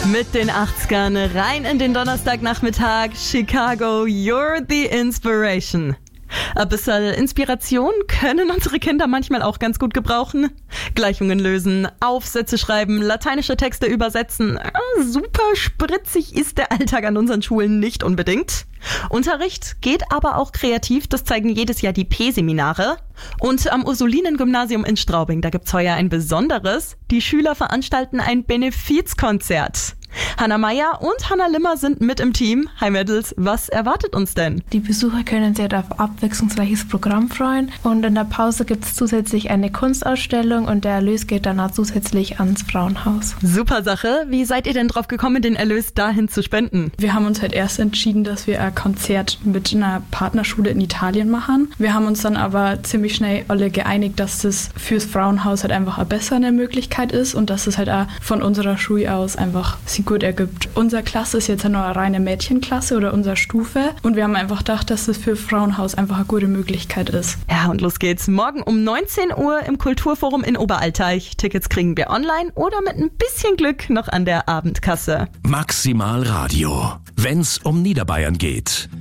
Mit den 80ern rein in den Donnerstagnachmittag. Chicago, you're the inspiration. Ein bisschen Inspiration können unsere Kinder manchmal auch ganz gut gebrauchen. Gleichungen lösen, Aufsätze schreiben, lateinische Texte übersetzen. Super spritzig ist der Alltag an unseren Schulen nicht unbedingt. Unterricht geht aber auch kreativ, das zeigen jedes Jahr die P-Seminare. Und am Ursulinen-Gymnasium in Straubing, da gibt's heuer ein besonderes. Die Schüler veranstalten ein Benefizkonzert. Hanna Meyer und Hanna Limmer sind mit im Team. Hi Mädels, was erwartet uns denn? Die Besucher können sich auf abwechslungsreiches Programm freuen und in der Pause gibt es zusätzlich eine Kunstausstellung und der Erlös geht danach zusätzlich ans Frauenhaus. Super Sache. Wie seid ihr denn drauf gekommen, den Erlös dahin zu spenden? Wir haben uns halt erst entschieden, dass wir ein Konzert mit einer Partnerschule in Italien machen. Wir haben uns dann aber ziemlich schnell alle geeinigt, dass das fürs Frauenhaus halt einfach eine bessere Möglichkeit ist und dass es halt auch von unserer Schule aus einfach sich gut ergibt. Unsere Klasse ist jetzt ja noch eine reine Mädchenklasse oder unsere Stufe und wir haben einfach gedacht, dass das für Frauenhaus einfach eine gute Möglichkeit ist. Ja, und los geht's. Morgen um 19 Uhr im Kulturforum in Oberalteich. Tickets kriegen wir online oder mit ein bisschen Glück noch an der Abendkasse. Maximal Radio, wenn's um Niederbayern geht.